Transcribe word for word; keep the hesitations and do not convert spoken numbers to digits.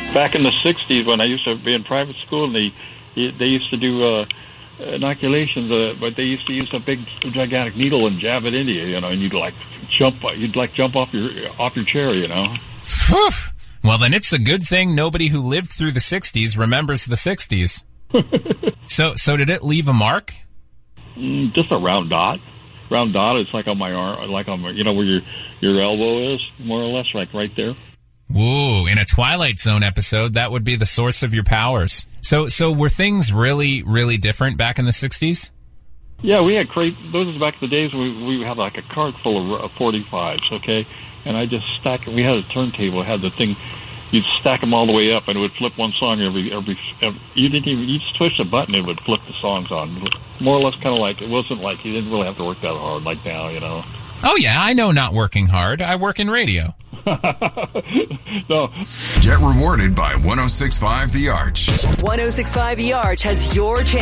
Back in the sixties, when I used to be in private school, and they they used to do uh, inoculations, uh, but they used to use a big, gigantic needle and jab it into you, you know, and you'd like jump, you'd like jump off your off your chair, you know. Well, then it's a good thing nobody who lived through the sixties remembers the sixties. so, so did it leave a mark? Mm, just a round dot. Round dot. It's like on my arm, like on my, you know, where your your elbow is, more or less, like right there. Whoa, in a Twilight Zone episode, that would be the source of your powers. So, so were things really, really different back in the sixties? Yeah, we had crazy, those was back in the days we we had like a cart full of forty-fives, okay? And I just stacked, we had a turntable, it had the thing, you'd stack them all the way up, and it would flip one song every, every, every you didn't even, you just push a button, it would flip the songs on. More or less kind of like, it wasn't like, you didn't really have to work that hard like now, you know? Oh yeah, I know not working hard. I work in radio. No. Get rewarded by one oh six point five The Arch. one oh six point five The Arch has your chance